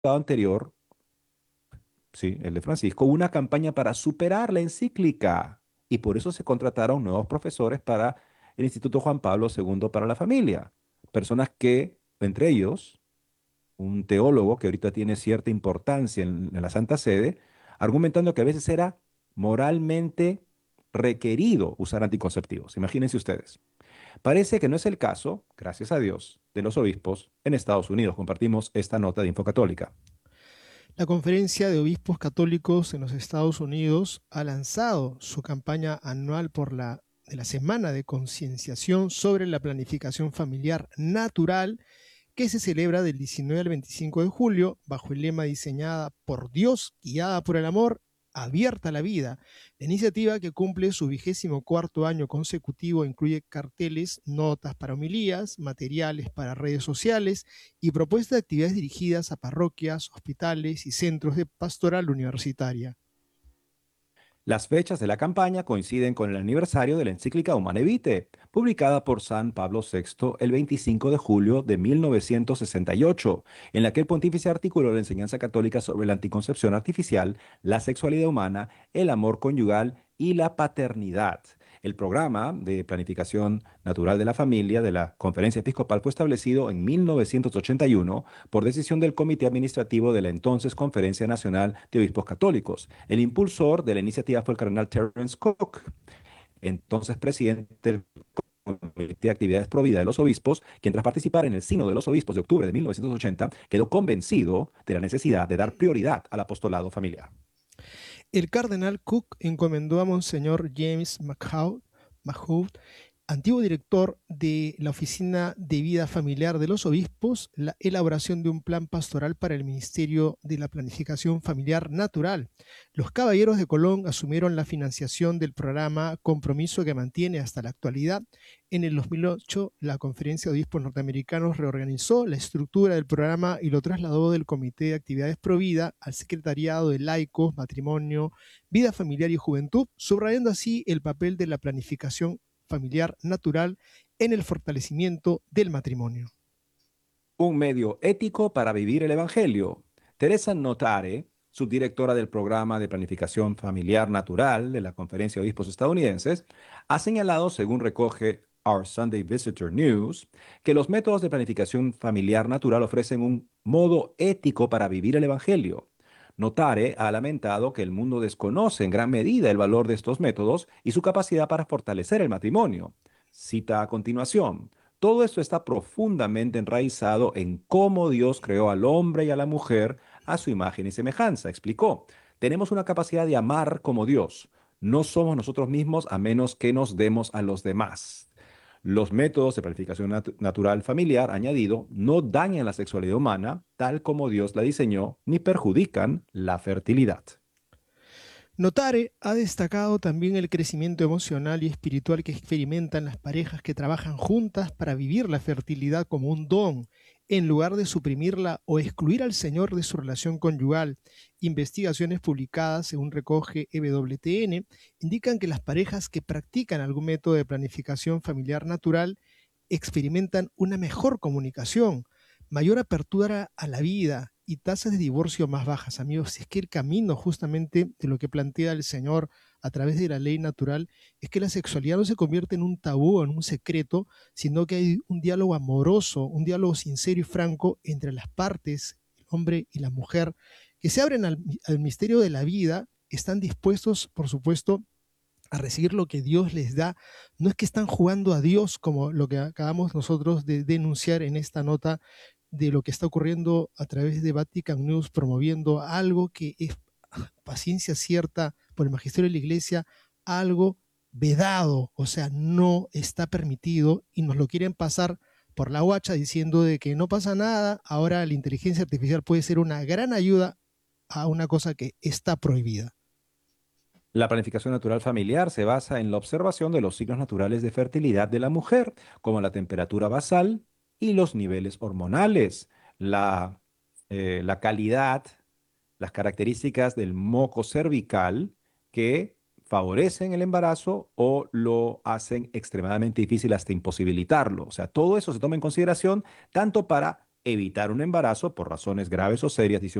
anterior, sí, el de Francisco, una campaña para superar la encíclica. Y por eso se contrataron nuevos profesores para el Instituto Juan Pablo II para la Familia. Personas que, entre ellos, un teólogo que ahorita tiene cierta importancia en la Santa Sede, argumentando que a veces era moralmente requerido usar anticonceptivos. Imagínense ustedes. Parece que no es el caso, gracias a Dios, de los obispos en Estados Unidos. Compartimos esta nota de Infocatólica. La Conferencia de Obispos Católicos en los Estados Unidos ha lanzado su campaña anual de la Semana de Concienciación sobre la Planificación Familiar Natural, que se celebra del 19 al 25 de julio bajo el lema diseñada por Dios, guiada por el amor, abierta a la vida. La iniciativa, que cumple su 24º año consecutivo, incluye carteles, notas para homilías, materiales para redes sociales y propuestas de actividades dirigidas a parroquias, hospitales y centros de pastoral universitaria. Las fechas de la campaña coinciden con el aniversario de la encíclica Humane Vitae, publicada por San Pablo VI el 25 de julio de 1968, en la que el pontífice articuló la enseñanza católica sobre la anticoncepción artificial, la sexualidad humana, el amor conyugal y la paternidad. El programa de planificación natural de la familia de la Conferencia Episcopal fue establecido en 1981 por decisión del Comité Administrativo de la entonces Conferencia Nacional de Obispos Católicos. El impulsor de la iniciativa fue el cardenal Terence Cook, entonces presidente del Comité de Actividades Provida de los Obispos, quien tras participar en el Sínodo de los Obispos de octubre de 1980 quedó convencido de la necesidad de dar prioridad al apostolado familiar. El cardenal Cook encomendó a Monseñor James Mahout, antiguo director de la Oficina de Vida Familiar de los Obispos, la elaboración de un plan pastoral para el Ministerio de la Planificación Familiar Natural. Los Caballeros de Colón asumieron la financiación del programa, compromiso que mantiene hasta la actualidad. En el 2008, la Conferencia de Obispos Norteamericanos reorganizó la estructura del programa y lo trasladó del Comité de Actividades Provida al Secretariado de Laicos, Matrimonio, Vida Familiar y Juventud, subrayando así el papel de la planificación familiar natural en el fortalecimiento del matrimonio. Un medio ético para vivir el Evangelio. Teresa Notare, subdirectora del programa de planificación familiar natural de la Conferencia de Obispos Estadounidenses, ha señalado, según recoge Our Sunday Visitor News, que los métodos de planificación familiar natural ofrecen un modo ético para vivir el Evangelio. Notare ha lamentado que el mundo desconoce en gran medida el valor de estos métodos y su capacidad para fortalecer el matrimonio. Cita a continuación: todo esto está profundamente enraizado en cómo Dios creó al hombre y a la mujer a su imagen y semejanza, explicó. Tenemos una capacidad de amar como Dios. No somos nosotros mismos a menos que nos demos a los demás. Los métodos de planificación natural familiar, añadido, no dañan la sexualidad humana tal como Dios la diseñó, ni perjudican la fertilidad. Notare ha destacado también el crecimiento emocional y espiritual que experimentan las parejas que trabajan juntas para vivir la fertilidad como un don, en lugar de suprimirla o excluir al Señor de su relación conyugal. Investigaciones publicadas, según recoge EWTN, indican que las parejas que practican algún método de planificación familiar natural experimentan una mejor comunicación, mayor apertura a la vida y tasas de divorcio más bajas. Amigos, si es que el camino justamente de lo que plantea el Señor a través de la ley natural es que la sexualidad no se convierte en un tabú o en un secreto, sino que hay un diálogo amoroso, un diálogo sincero y franco entre las partes, el hombre y la mujer, que se abren al misterio de la vida, están dispuestos, por supuesto, a recibir lo que Dios les da. No es que están jugando a Dios, como lo que acabamos nosotros de denunciar en esta nota de lo que está ocurriendo a través de Vatican News, promoviendo algo que es paciencia cierta por el magisterio de la Iglesia, algo vedado, o sea, no está permitido y nos lo quieren pasar por la guacha diciendo de que no pasa nada, ahora la inteligencia artificial puede ser una gran ayuda a una cosa que está prohibida. La planificación natural familiar se basa en la observación de los signos naturales de fertilidad de la mujer, como la temperatura basal y los niveles hormonales, la, la calidad, las características del moco cervical que favorecen el embarazo o lo hacen extremadamente difícil hasta imposibilitarlo. O sea, todo eso se toma en consideración tanto para evitar un embarazo por razones graves o serias, dice